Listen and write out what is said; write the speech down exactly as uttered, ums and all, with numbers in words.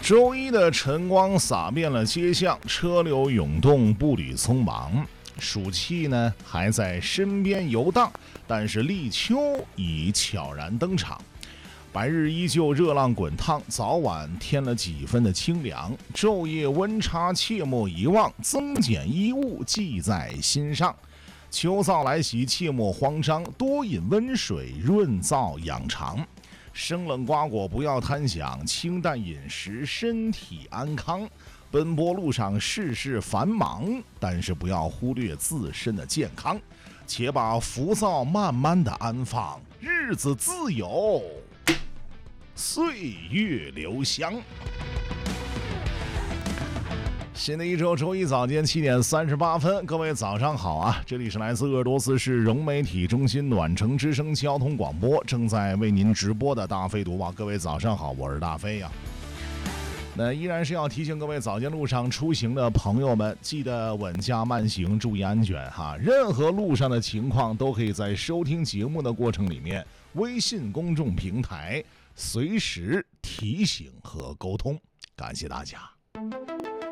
周一的晨光洒遍了街巷，车流涌动，步履匆忙。暑气呢还在身边游荡，但是立秋已悄然登场。白日依旧热浪滚烫，早晚添了几分的清凉。昼夜温差切莫遗忘，增减衣物记在心上。秋燥来袭，切莫慌张，多饮温水润燥养肠。生冷瓜果不要贪享，清淡饮食身体安康。奔波路上事事繁忙，但是不要忽略自身的健康。且把浮躁慢慢的安放，日子自有岁月留香。新的一周周一早间七点三十八分，各位早上好啊！这里是来自鄂尔多斯市融媒体中心暖城之声交通广播，正在为您直播的大飞读报。各位早上好，我是大飞呀、啊。那依然是要提醒各位早间路上出行的朋友们，记得稳驾慢行，注意安全哈。任何路上的情况都可以在收听节目的过程里面，微信公众平台随时提醒和沟通。感谢大家。